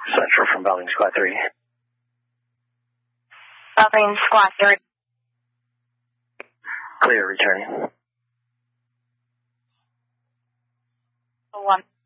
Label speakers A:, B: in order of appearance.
A: Central from Belling Squad 3.
B: Belling Squad 3.
A: Clear, returning.
B: 1.